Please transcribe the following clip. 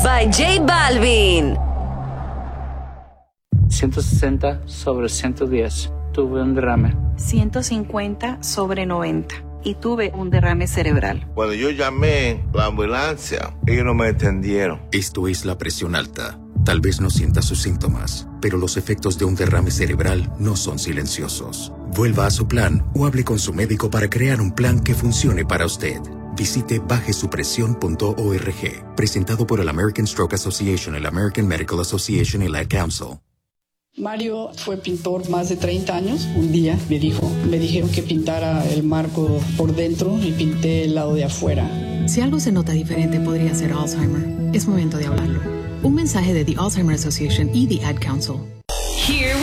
by J Balvin. 160/110. Tuve un derrame. 150/90. Y tuve un derrame cerebral. Cuando yo llamé la ambulancia, ellos no me entendieron. Esto es la presión alta. Tal vez no sienta sus síntomas, pero los efectos de un derrame cerebral no son silenciosos. Vuelva a su plan o hable con su médico para crear un plan que funcione para usted. Visite bajesupresión.org. Presentado por el American Stroke Association, el American Medical Association y la Ad Council. Mario fue pintor más de 30 años. Un día me dijeron que pintara el marco por dentro y pinté el lado de afuera. Si algo se nota diferente, podría ser Alzheimer. Es momento de hablarlo. Un mensaje de The Alzheimer Association y The Ad Council. Here